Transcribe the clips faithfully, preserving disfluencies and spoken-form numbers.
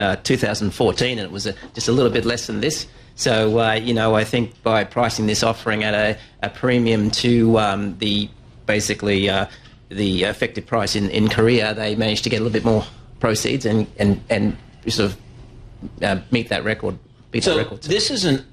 uh, two thousand fourteen, and it was a, just a little bit less than this. So, uh, you know, I think by pricing this offering at a, a premium to um, the basically uh, the effective price in, in Korea, they managed to get a little bit more proceeds and, and, and sort of uh, meet that record. Beat so that record. This is an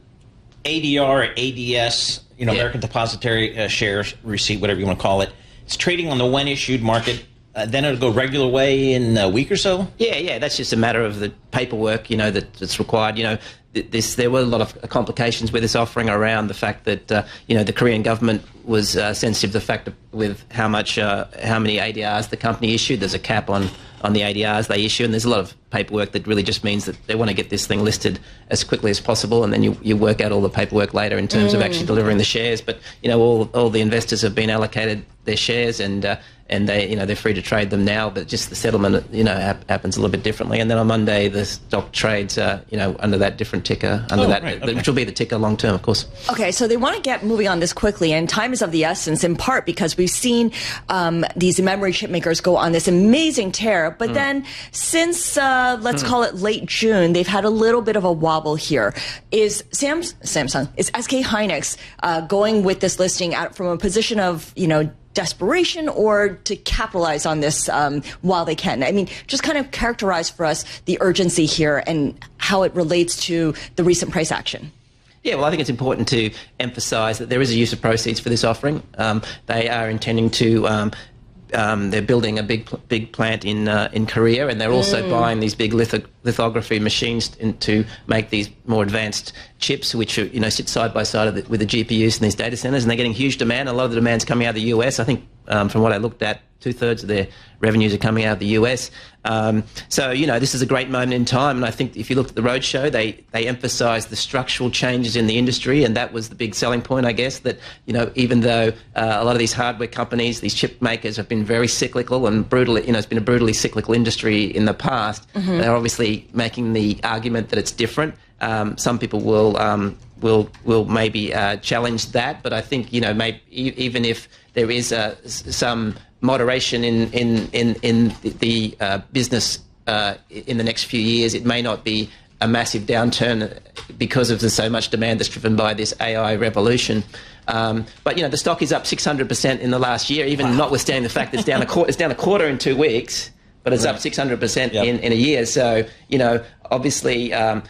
A D R, A D S, you know, yeah. American Depositary uh, Shares Receipt, whatever you want to call it. It's trading on the when-issued market. Uh, then it'll go regular way in a week or so? Yeah, yeah, that's just a matter of the paperwork, you know, that, that's required. You know, this there were a lot of complications with this offering around the fact that, uh, you know, the Korean government was uh, sensitive to the fact of, with how much, uh, how many A D Rs the company issued. There's a cap on, on the A D Rs they issue, and there's a lot of paperwork that really just means that they want to get this thing listed as quickly as possible, and then you, you work out all the paperwork later in terms mm. of actually delivering the shares. But, you know, all, all the investors have been allocated their shares, and uh, and they, you know, they're free to trade them now, but just the settlement, you know, hap- happens a little bit differently. And then on Monday, the stock trades, uh, you know, under that different ticker, under oh, that, right, okay. which will be the ticker long term, of course. Okay, so they want to get moving on this quickly, and time is of the essence, in part because we've seen um, these memory chip makers go on this amazing tear, but mm. then since, uh, let's mm. call it late June, they've had a little bit of a wobble here. Is Sam- Samsung, is S K Hynix uh, going with this listing out from a position of, you know, desperation or to capitalize on this um, while they can? I mean, just kind of characterize for us the urgency here and how it relates to the recent price action. Yeah, well, I think it's important to emphasise that there is a use of proceeds for this offering. Um, they are intending to... Um, Um, they're building a big big plant in uh, in Korea, and they're also mm. buying these big litho- lithography machines in, to make these more advanced chips, which are, you know, sit side by side of the, with the G P Us in these data centers, and they're getting huge demand. A lot of the demand's coming out of the U S. I think um, from what I looked at, two thirds of their revenues are coming out of the U S. Um, so, you know, this is a great moment in time, and I think if you look at the roadshow, they they emphasised the structural changes in the industry, and that was the big selling point, I guess. That, you know, even though uh, a lot of these hardware companies, these chip makers, have been very cyclical and brutally, you know, it's been a brutally cyclical industry in the past. Mm-hmm. They're obviously making the argument that it's different. Um, some people will um, will will maybe uh, challenge that, but I think, you know, maybe even if there is uh, some moderation in in in in the uh, business uh, in the next few years, it may not be a massive downturn because of the so much demand that's driven by this A I revolution. Um, but, you know, the stock is up six hundred percent in the last year, even wow. notwithstanding the fact that it's down a quarter, it's down a quarter in two weeks, but it's right. up six hundred percent yep. in, in a year. So, you know, obviously um,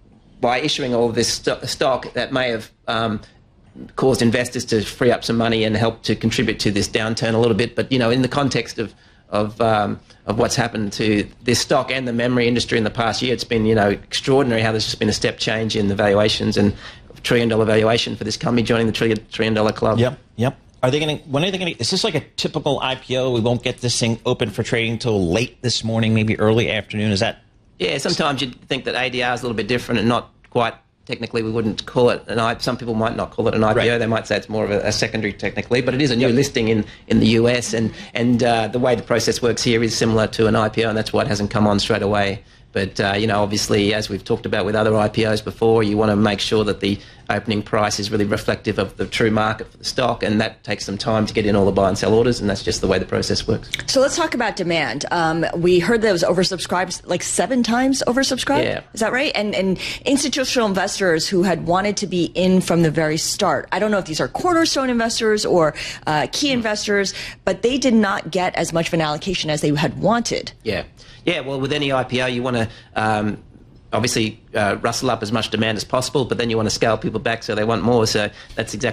by issuing all of this st- stock, that may have um, caused investors to free up some money and help to contribute to this downturn a little bit. But, you know, in the context of of um, of what's happened to this stock and the memory industry in the past year, it's been, you know, extraordinary how there's just been a step change in the valuations and trillion dollar valuation for this company joining the trillion trillion dollar club. Yep, yep. Are they going to? When are they going to? Is this like a typical I P O? We won't get this thing open for trading until late this morning, maybe early afternoon. Is that? Yeah, sometimes you'd think that A D R is a little bit different and not quite. Technically, we wouldn't call it an I P O. Some people might not call it an I P O. Right. They might say it's more of a, a secondary technically, but it is a new yep. listing in, in the U S, and, and uh, the way the process works here is similar to an I P O, and that's why it hasn't come on straight away. But, uh, you know, obviously, as we've talked about with other I P Os before, you want to make sure that the opening price is really reflective of the true market for the stock, and that takes some time to get in all the buy and sell orders, and that's just the way the process works. So let's talk about demand. Um, we heard that it was oversubscribed, like seven times oversubscribed? Yeah. Is that right? And, and institutional investors who had wanted to be in from the very start, I don't know if these are cornerstone investors or uh, key investors, but they did not get as much of an allocation as they had wanted. Yeah. Yeah, well, with any I P O, you want to um, obviously uh, rustle up as much demand as possible, but then you want to scale people back so they want more. So that's exactly